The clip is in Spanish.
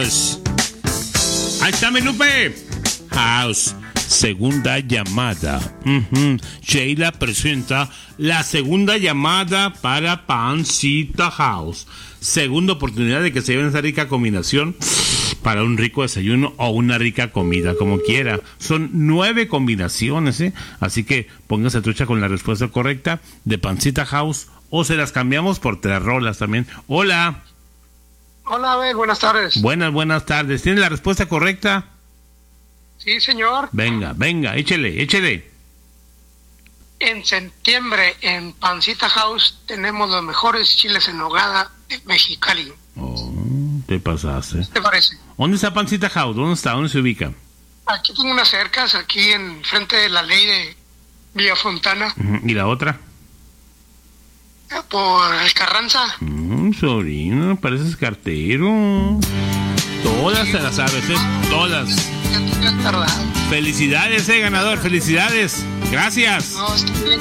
House. Ahí está, mi Lupe. House. Segunda llamada. Sheila presenta la segunda llamada para Pancita House. Segunda oportunidad de que se lleven esa rica combinación para un rico desayuno o una rica comida, como quiera. Son 9 combinaciones, ¿eh? Así que póngase trucha con la respuesta correcta de Pancita House o se las cambiamos por 3 rolas también. Hola. Hola, Abel, buenas tardes. Buenas tardes. ¿Tiene la respuesta correcta? Sí, señor. Venga, échele. En septiembre, en Pancita House, tenemos los mejores chiles en nogada de Mexicali. Oh, te pasaste. ¿Qué te parece? ¿Dónde está Pancita House? ¿Dónde está? ¿Dónde se ubica? Aquí tengo unas cercas, aquí en frente de la ley de Villa Fontana. ¿Y la otra? Por el Carranza. Sobrino, pareces cartero. Todas se las sabes, ¿eh? Todas. Ya tardado. Felicidades, ganador, felicidades. Gracias. No, estoy bien.